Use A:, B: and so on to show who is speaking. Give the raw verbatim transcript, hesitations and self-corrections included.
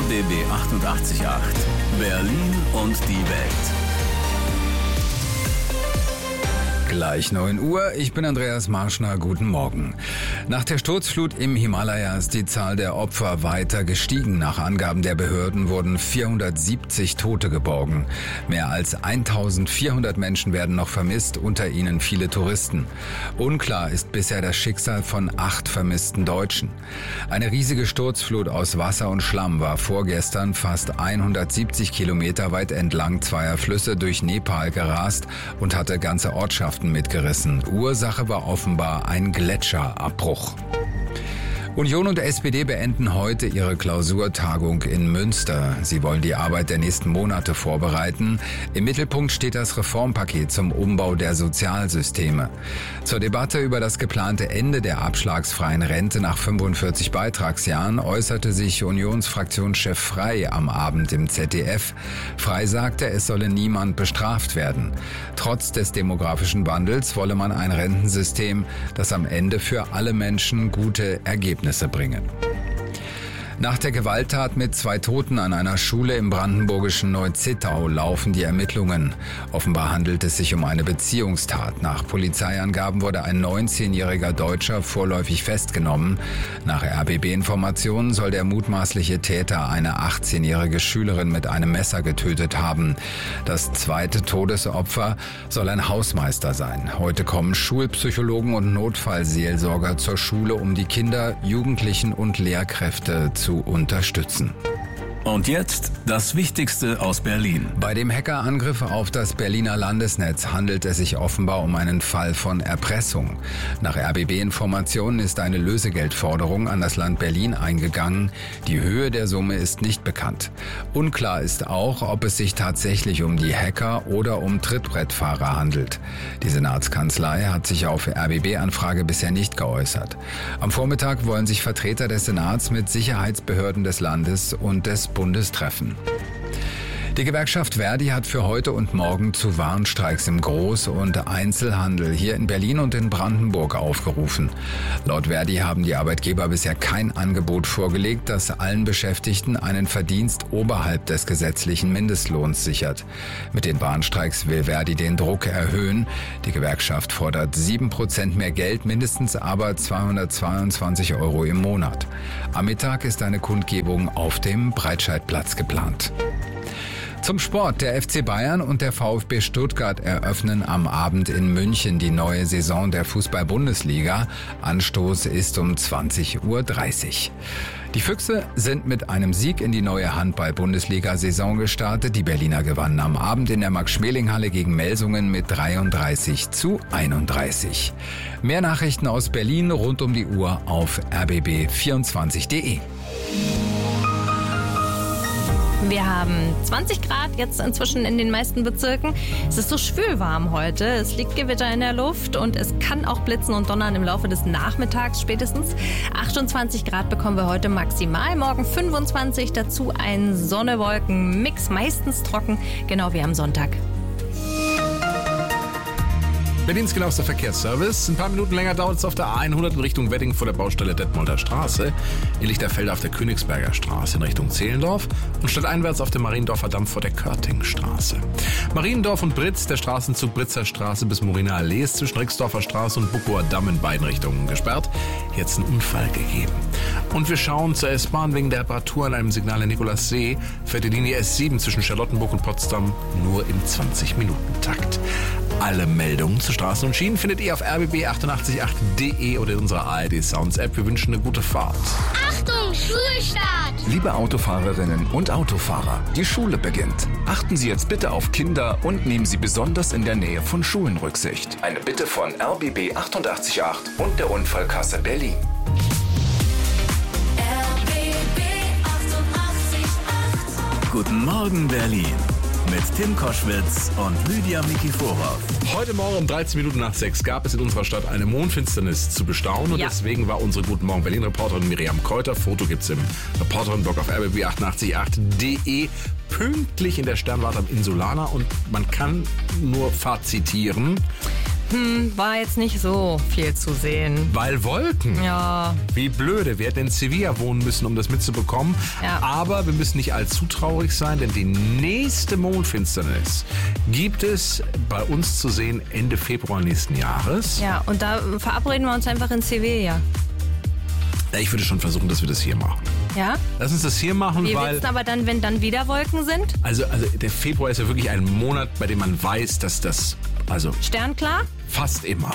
A: B B achtundachtzig Komma acht. Berlin und die Welt.
B: Gleich neun Uhr, ich bin Andreas Marschner, guten Morgen. Nach der Sturzflut im Himalaya ist die Zahl der Opfer weiter gestiegen. Nach Angaben der Behörden wurden vierhundertsiebzig Tote geborgen. Mehr als eintausendvierhundert Menschen werden noch vermisst, unter ihnen viele Touristen. Unklar ist bisher das Schicksal von acht vermissten Deutschen. Eine riesige Sturzflut aus Wasser und Schlamm war vorgestern fast hundertsiebzig Kilometer weit entlang zweier Flüsse durch Nepal gerast und hatte ganze Ortschaften mitgerissen. Ursache war offenbar ein Gletscherabbruch. Union und S P D beenden heute ihre Klausurtagung in Münster. Sie wollen die Arbeit der nächsten Monate vorbereiten. Im Mittelpunkt steht das Reformpaket zum Umbau der Sozialsysteme. Zur Debatte über das geplante Ende der abschlagsfreien Rente nach fünfundvierzig Beitragsjahren äußerte sich Unionsfraktionschef Frey am Abend im Z D F. Frey sagte, es solle niemand bestraft werden. Trotz des demografischen Wandels wolle man ein Rentensystem, das am Ende für alle Menschen gute Ergebnisse bringen. Nach der Gewalttat mit zwei Toten an einer Schule im brandenburgischen Neuzittau laufen die Ermittlungen. Offenbar handelt es sich um eine Beziehungstat. Nach Polizeiangaben wurde ein neunzehnjähriger Deutscher vorläufig festgenommen. Nach R B B-Informationen soll der mutmaßliche Täter eine achtzehnjährige Schülerin mit einem Messer getötet haben. Das zweite Todesopfer soll ein Hausmeister sein. Heute kommen Schulpsychologen und Notfallseelsorger zur Schule, um die Kinder, Jugendlichen und Lehrkräfte zu zu unterstützen.
A: Und jetzt das Wichtigste aus Berlin.
B: Bei dem Hackerangriff auf das Berliner Landesnetz handelt es sich offenbar um einen Fall von Erpressung. Nach R B B-Informationen ist eine Lösegeldforderung an das Land Berlin eingegangen. Die Höhe der Summe ist nicht bekannt. Unklar ist auch, ob es sich tatsächlich um die Hacker oder um Trittbrettfahrer handelt. Die Senatskanzlei hat sich auf R B B-Anfrage bisher nicht geäußert. Am Vormittag wollen sich Vertreter des Senats mit Sicherheitsbehörden des Landes und des Bundes treffen. Die Gewerkschaft Verdi hat für heute und morgen zu Warnstreiks im Groß- und Einzelhandel hier in Berlin und in Brandenburg aufgerufen. Laut Verdi haben die Arbeitgeber bisher kein Angebot vorgelegt, das allen Beschäftigten einen Verdienst oberhalb des gesetzlichen Mindestlohns sichert. Mit den Warnstreiks will Verdi den Druck erhöhen. Die Gewerkschaft fordert sieben Prozent mehr Geld, mindestens aber zweihundertzweiundzwanzig Euro im Monat. Am Mittag ist eine Kundgebung auf dem Breitscheidplatz geplant. Zum Sport. Der F C Bayern und der VfB Stuttgart eröffnen am Abend in München die neue Saison der Fußball-Bundesliga. Anstoß ist um zwanzig Uhr dreißig. Die Füchse sind mit einem Sieg in die neue Handball-Bundesliga-Saison gestartet. Die Berliner gewannen am Abend in der Max-Schmeling-Halle gegen Melsungen mit dreiunddreißig zu einunddreißig. Mehr Nachrichten aus Berlin rund um die Uhr auf r b b vierundzwanzig punkt d e.
C: Wir haben zwanzig Grad jetzt inzwischen in den meisten Bezirken. Es ist so schwülwarm heute. Es liegt Gewitter in der Luft und es kann auch blitzen und donnern im Laufe des Nachmittags spätestens. achtundzwanzig Grad bekommen wir heute maximal. Morgen fünfundzwanzig, dazu ein Sonne-Wolken-Mix, meistens trocken, genau wie am Sonntag.
D: Berlins genauester Verkehrsservice. Ein paar Minuten länger dauert es auf der A hundert in Richtung Wedding vor der Baustelle Detmolder Straße, in Lichterfelde auf der Königsberger Straße in Richtung Zehlendorf und stadteinwärts auf dem Mariendorfer Damm vor der Körtingstraße. Mariendorf und Britz, der Straßenzug Britzer Straße bis Moriner Allee ist zwischen Rixdorfer Straße und Buckower Damm in beiden Richtungen gesperrt. Jetzt ein Unfall gegeben. Und wir schauen zur S-Bahn wegen der Reparatur an einem Signal in Nikolassee fährt die Linie S sieben zwischen Charlottenburg und Potsdam nur im zwanzig-Minuten-Takt. Alle Meldungen zu Straßen und Schienen findet ihr auf r b b achtundachtzig punkt acht punkt d e oder in unserer A R D Sounds App. Wir wünschen eine gute Fahrt.
E: Achtung, Schulstart!
F: Liebe Autofahrerinnen und Autofahrer, die Schule beginnt. Achten Sie jetzt bitte auf Kinder und nehmen Sie besonders in der Nähe von Schulen Rücksicht. Eine Bitte von R B B achtundachtzig Punkt acht und der Unfallkasse Berlin.
E: R B B achtundachtzig Komma acht.
A: Guten Morgen Berlin mit Tim Koschwitz und Lydia Mikiforov.
D: Heute Morgen um dreizehn Minuten nach sechs gab es in unserer Stadt eine Mondfinsternis zu bestaunen und
C: ja.
D: deswegen war unsere Guten Morgen Berlin-Reporterin Miriam Keuter, Foto gibt's im Reporterin-Blog auf r b b achtundachtzig Komma acht punkt d e, pünktlich in der Sternwarte am Insulaner und man kann nur fazitieren.
C: hm, war jetzt nicht so viel zu sehen.
D: Weil Wolken.
C: Ja,
D: Wie blöde. Wir hätten in Sevilla wohnen müssen, um das mitzubekommen.
C: Ja.
D: Aber wir müssen nicht allzu traurig sein, denn die nächste Mondfinsternis gibt es bei uns zu sehen Ende Februar nächsten Jahres.
C: ja, und da verabreden wir uns einfach in Sevilla.
D: Ja, ich würde schon versuchen, dass wir das hier machen.
C: Ja?
D: Lass uns das hier machen,
C: Wie
D: weil...
C: wird's aber dann, wenn dann wieder Wolken sind?
D: Also, also der Februar ist ja wirklich ein Monat, bei dem man weiß, dass das... Also
C: Sternklar?
D: fast immer.